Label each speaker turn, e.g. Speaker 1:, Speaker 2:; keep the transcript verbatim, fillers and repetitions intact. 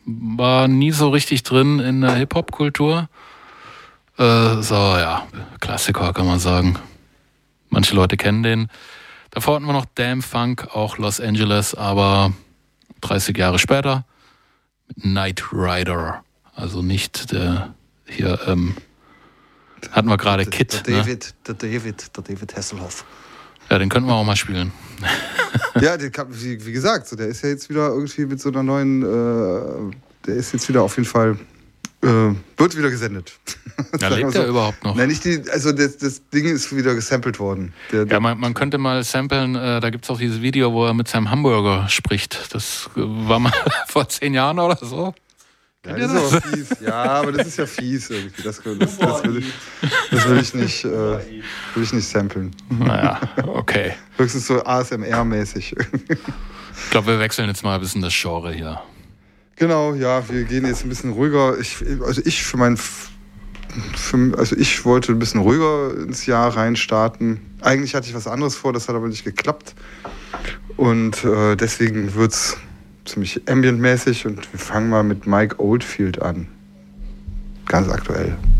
Speaker 1: war nie so richtig drin in der Hip-Hop-Kultur. Äh, so, ja, Klassiker kann man sagen. Manche Leute kennen den. Davor hatten wir noch Damn Funk, auch Los Angeles, aber dreißig Jahre später mit Knight Rider. Also nicht der hier, ähm, hatten wir gerade Kid.
Speaker 2: Der David,
Speaker 1: ne?
Speaker 2: der David, der David Hasselhoff.
Speaker 1: Ja, den könnten wir auch mal spielen.
Speaker 2: Ja, den kann, wie, wie gesagt, so, der ist ja jetzt wieder irgendwie mit so einer neuen, äh, der ist jetzt wieder auf jeden Fall, äh, wird wieder gesendet.
Speaker 1: Ja, lebt
Speaker 2: so.
Speaker 1: er überhaupt noch?
Speaker 2: Nein, nicht die, also das, das Ding ist wieder gesampelt worden. Der, der
Speaker 1: ja, man, man könnte mal samplen, äh, da gibt es auch dieses Video, wo er mit seinem Hamburger spricht. Das war mal vor zehn Jahren oder so.
Speaker 2: Ja, das ist aber fies. Ja, aber das ist ja fies irgendwie. Das, das, das, will, ich, das will ich nicht, äh, will ich nicht samplen.
Speaker 1: Naja, okay.
Speaker 2: Höchstens so A S M R-mäßig.
Speaker 1: Ich glaube, wir wechseln jetzt mal ein bisschen das Genre hier.
Speaker 2: Genau, ja, wir gehen jetzt ein bisschen ruhiger. Ich, also ich für mein, für, also ich wollte ein bisschen ruhiger ins Jahr reinstarten. Eigentlich hatte ich was anderes vor, das hat aber nicht geklappt. Und äh, deswegen wird es ziemlich ambient-mäßig und wir fangen mal mit Mike Oldfield an. Ganz aktuell.